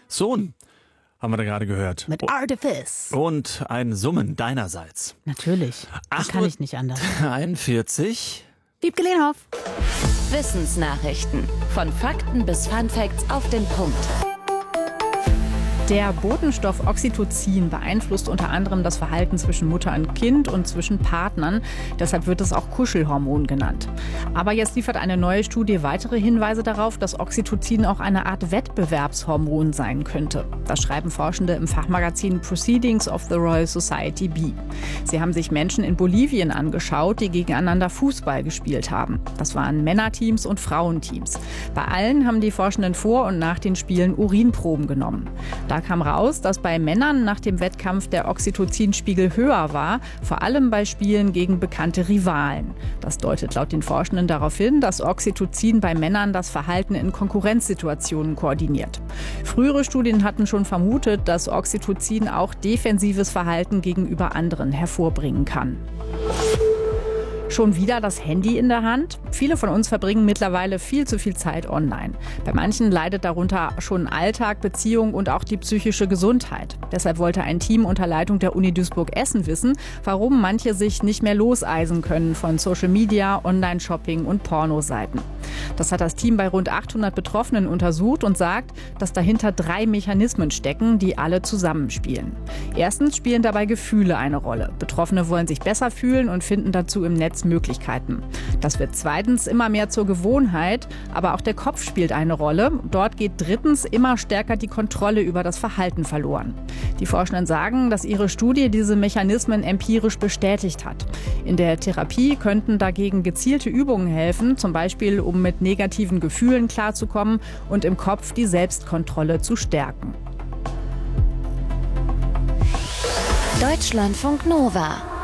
Sohn, haben wir da gerade gehört. Mit Artifice. Und ein Summen deinerseits. Natürlich. Das kann ich nicht anders. 41. Wiebke Lehnhoff. Wissensnachrichten. Von Fakten bis Funfacts auf den Punkt. Der Botenstoff Oxytocin beeinflusst unter anderem das Verhalten zwischen Mutter und Kind und zwischen Partnern. Deshalb wird es auch Kuschelhormon genannt. Aber jetzt liefert eine neue Studie weitere Hinweise darauf, dass Oxytocin auch eine Art Wettbewerbshormon sein könnte. Das schreiben Forschende im Fachmagazin Proceedings of the Royal Society B. Sie haben sich Menschen in Bolivien angeschaut, die gegeneinander Fußball gespielt haben. Das waren Männerteams und Frauenteams. Bei allen haben die Forschenden vor und nach den Spielen Urinproben genommen. Da kam raus, dass bei Männern nach dem Wettkampf der Oxytocinspiegel höher war, vor allem bei Spielen gegen bekannte Rivalen. Das deutet laut den Forschenden darauf hin, dass Oxytocin bei Männern das Verhalten in Konkurrenzsituationen koordiniert. Frühere Studien hatten schon vermutet, dass Oxytocin auch defensives Verhalten gegenüber anderen hervorbringen kann. Schon wieder das Handy in der Hand? Viele von uns verbringen mittlerweile viel zu viel Zeit online. Bei manchen leidet darunter schon Alltag, Beziehung und auch die psychische Gesundheit. Deshalb wollte ein Team unter Leitung der Uni Duisburg-Essen wissen, warum manche sich nicht mehr loseisen können von Social Media, Online-Shopping und Pornoseiten. Das hat das Team bei rund 800 Betroffenen untersucht und sagt, dass dahinter 3 Mechanismen stecken, die alle zusammenspielen. Erstens spielen dabei Gefühle eine Rolle. Betroffene wollen sich besser fühlen und finden dazu im Netz Möglichkeiten. Das wird zweitens immer mehr zur Gewohnheit, aber auch der Kopf spielt eine Rolle. Dort geht drittens immer stärker die Kontrolle über das Verhalten verloren. Die Forschenden sagen, dass ihre Studie diese Mechanismen empirisch bestätigt hat. In der Therapie könnten dagegen gezielte Übungen helfen, zum Beispiel um mit negativen Gefühlen klarzukommen und im Kopf die Selbstkontrolle zu stärken. Deutschlandfunk Nova